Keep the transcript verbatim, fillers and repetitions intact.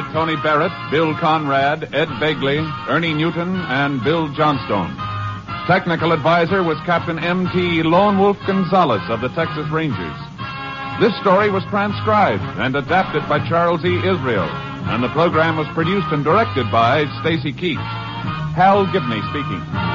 starred Tony Barrett, Bill Conrad, Ed Begley, Ernie Newton, and Bill Johnstone. Technical advisor was Captain M T Lone Wolf Gonzalez of the Texas Rangers. This story was transcribed and adapted by Charles E. Israel, and the program was produced and directed by Stacy Keach. Hal Gibney speaking.